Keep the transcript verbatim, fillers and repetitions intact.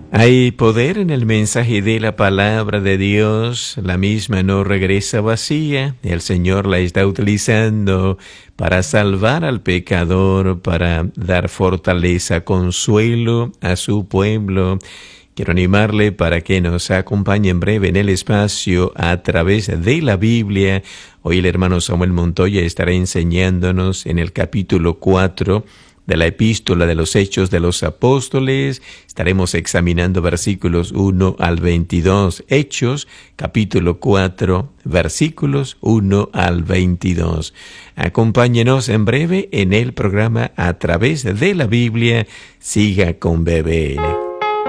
Hay poder en el mensaje de la palabra de Dios, la misma no regresa vacía, el Señor la está utilizando para salvar al pecador, para dar fortaleza, consuelo a su pueblo. Quiero animarle para que nos acompañe en breve en el espacio a través de la Biblia. Hoy el hermano Samuel Montoya estará enseñándonos en el capítulo cuatro de la Epístola de los Hechos de los Apóstoles. Estaremos examinando versículos uno al veintidós. Hechos, capítulo cuatro, versículos uno al veintidós. Acompáñenos en breve en el programa A Través de la Biblia. Siga con B B N.